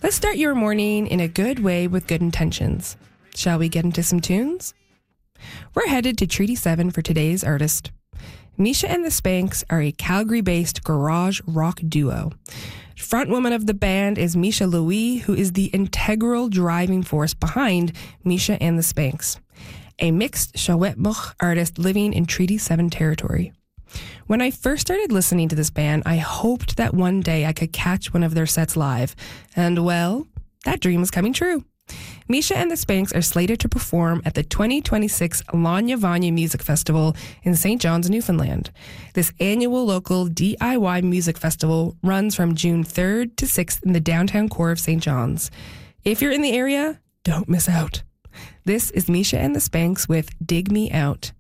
Let's start your morning in a good way with good intentions. Shall we get into some tunes? We're headed to Treaty 7 for today's artist. Misha and the Spanks are a Calgary-based garage rock duo. Frontwoman of the band is Misha Louis, who is the integral driving force behind Misha and the Spanks, a mixed Shawetmuch artist living in Treaty 7 territory. When I first started listening to this band, I hoped that one day I could catch one of their sets live. And well, that dream is coming true. Misha and the Spanks are slated to perform at the 2026 Lanya Vanya Music Festival in St. John's, Newfoundland. This annual local DIY music festival runs from June 3rd to 6th in the downtown core of St. John's. If you're in the area, don't miss out. This is Misha and the Spanks with Dig Me Out.